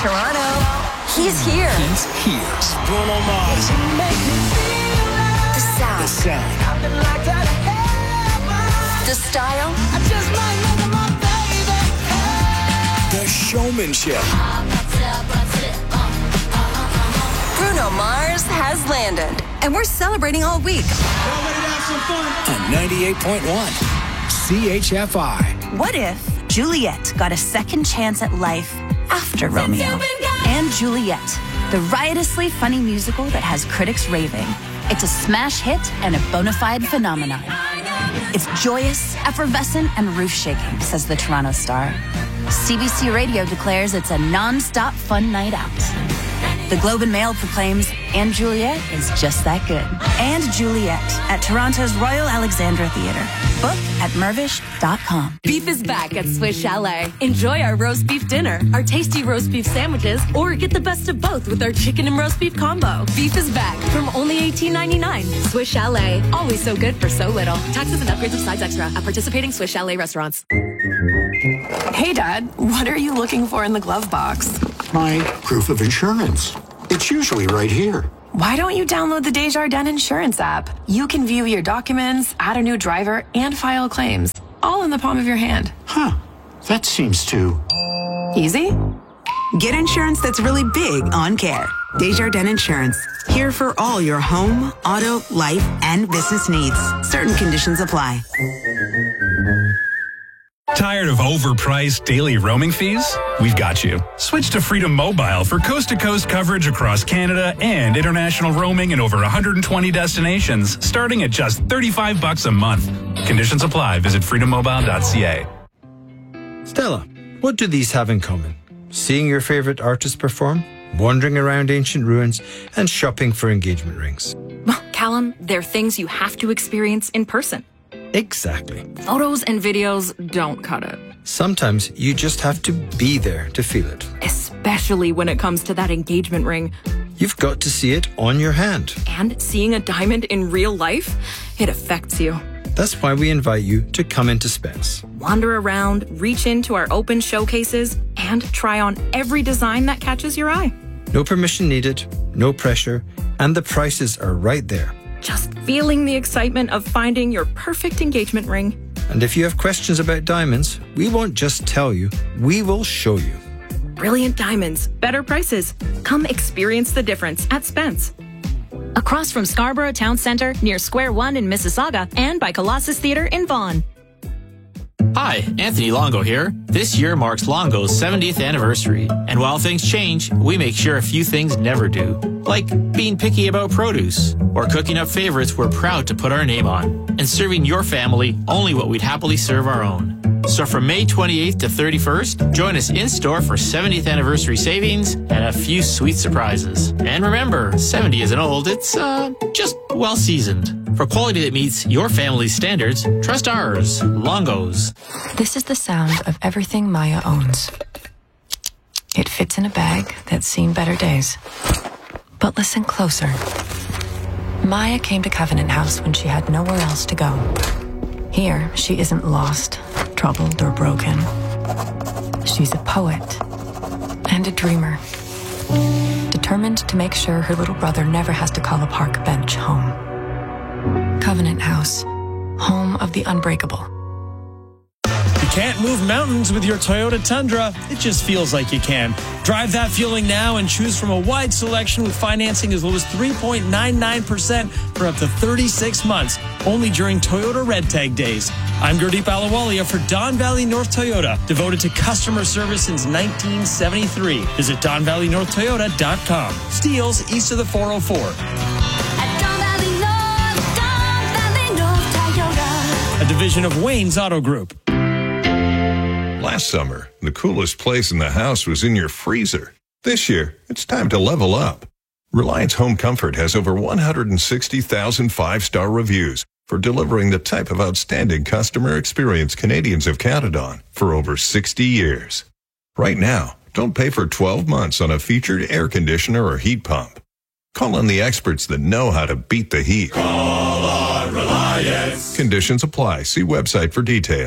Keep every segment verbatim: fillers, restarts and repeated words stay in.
Toronto. He's here. He's here. It's Bruno Mars. The sound. The sound. The style. The showmanship. Bruno Mars has landed. And we're celebrating all week. Y'all ready to have some fun? On ninety-eight point one C H F I. What if Juliet got a second chance at life after Romeo? And Juliet, the riotously funny musical that has critics raving. It's a smash hit and a bona fide phenomenon. It's joyous, effervescent, and roof-shaking, says the Toronto Star. C B C Radio declares it's a non-stop fun night out. The Globe and Mail proclaims, and Juliet is just that good. And Juliet at Toronto's Royal Alexandra Theatre. Book at mervish dot com. Beef is back at Swiss Chalet. Enjoy our roast beef dinner, our tasty roast beef sandwiches, or get the best of both with our chicken and roast beef combo. Beef is back from only eighteen ninety-nine. Swiss Chalet, always so good for so little. Taxes and upgrades of sides extra at participating Swiss Chalet restaurants. Hey, Dad, what are you looking for in the glove box? My proof of insurance. It's usually right here. Why don't you download the Desjardins Insurance app? You can view your documents, add a new driver, and file claims, all in the palm of your hand. Huh. That seems too... Easy? Get insurance that's really big on care. Desjardins Insurance. Here for all your home, auto, life, and business needs. Certain conditions apply. Tired of overpriced daily roaming fees? We've got you. Switch to Freedom Mobile for coast-to-coast coverage across Canada and international roaming in over one hundred twenty destinations, starting at just thirty-five bucks a month. Conditions apply. Visit freedom mobile dot c a. Stella, what do these have in common? Seeing your favorite artist perform, wandering around ancient ruins, and shopping for engagement rings. Well, Callum, they're things you have to experience in person. Exactly. Photos and videos don't cut it. Sometimes you just have to be there to feel it. Especially when it comes to that engagement ring. You've got to see it on your hand. And seeing a diamond in real life, it affects you. That's why we invite you to come into Spence. Wander around, reach into our open showcases, and try on every design that catches your eye. No permission needed, no pressure, and the prices are right there. Just feeling the excitement of finding your perfect engagement ring. And if you have questions about diamonds, we won't just tell you, we will show you. Brilliant diamonds, better prices. Come experience the difference at Spence. Across from Scarborough Town Centre, near Square One in Mississauga, and by Colossus Theatre in Vaughan. Hi, Anthony Longo here. This year marks Longo's seventieth anniversary. And while things change, we make sure a few things never do. Like being picky about produce, or cooking up favorites we're proud to put our name on, and serving your family only what we'd happily serve our own. So from May twenty-eighth to thirty-first, join us in-store for seventieth anniversary savings and a few sweet surprises. And remember, seventy isn't old, it's, uh, just well-seasoned. For quality that meets your family's standards, trust ours, Longo's. This is the sound of everything Maya owns. It fits in a bag that's seen better days. But listen closer. Maya came to Covenant House when she had nowhere else to go. Here, she isn't lost, troubled, or broken. She's a poet and a dreamer, determined to make sure her little brother never has to call a park bench home. Covenant House, home of the unbreakable. You can't move mountains with your Toyota Tundra. It just feels like you can. Drive that feeling now and choose from a wide selection with financing as low as three point nine nine percent for up to thirty-six months, only during Toyota Red Tag Days. I'm Gurdeep Ahluwalia for Don Valley North Toyota, devoted to customer service since nineteen seventy-three. Visit don valley north toyota dot com. Steeles east of the four oh four. A division of Wayne's Auto Group. Last summer, the coolest place in the house was in your freezer. This year, it's time to level up. Reliance Home Comfort has over one hundred sixty thousand five-star reviews for delivering the type of outstanding customer experience Canadians have counted on for over sixty years. Right now, don't pay for twelve months on a featured air conditioner or heat pump. Call on the experts that know how to beat the heat. Call on Reliance. Conditions apply. See website for details.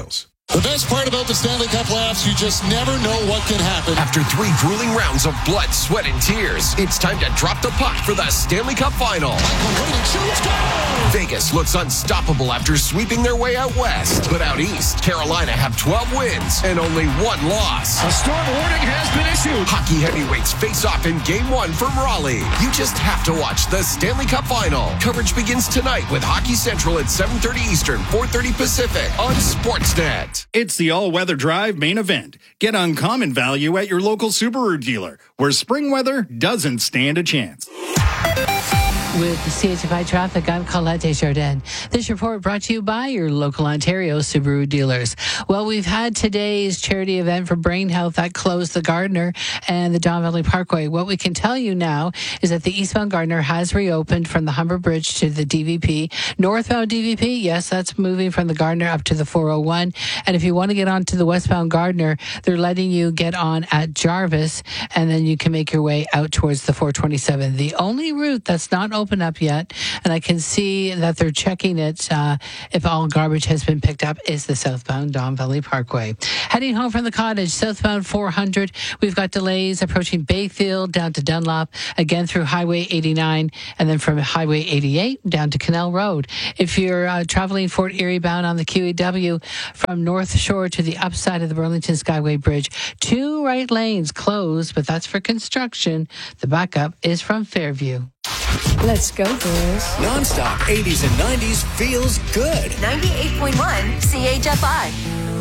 The best part about the Stanley Cup playoffs, you just never know what can happen. After three grueling rounds of blood, sweat, and tears, it's time to drop the puck for the Stanley Cup Final. Vegas looks unstoppable after sweeping their way out west. But out east, Carolina have twelve wins and only one loss. A storm warning has been issued. Hockey heavyweights face off in Game one from Raleigh. You just have to watch the Stanley Cup Final. Coverage begins tonight with Hockey Central at seven thirty Eastern, four thirty Pacific on Sportsnet. It's the all-weather drive main event. Get uncommon value at your local Subaru dealer, where spring weather doesn't stand a chance. With the C H F I traffic, I'm Colette Desjardins. This report brought to you by your local Ontario Subaru dealers. Well, we've had today's charity event for brain health that closed the Gardiner and the Don Valley Parkway. What we can tell you now is that the eastbound Gardiner has reopened from the Humber Bridge to the D V P. Northbound D V P, yes, that's moving from the Gardiner up to the four oh one. And if you want to get onto the westbound Gardiner, they're letting you get on at Jarvis, and then you can make your way out towards the four twenty-seven. The only route that's not open open up yet, and I can see that they're checking it uh, if all garbage has been picked up, is the southbound Don Valley Parkway. Heading home from the cottage, southbound four hundred, we've got delays approaching Bayfield down to Dunlop, again through Highway eighty-nine, and then from Highway eighty-eight down to Canal Road. If you're uh, traveling Fort Erie bound on the Q E W from North Shore to the upside of the Burlington Skyway Bridge, two right lanes closed, but that's for construction. The backup is from Fairview. Let's go, girls. Non-stop eighties and nineties feels good. ninety-eight point one C H F I.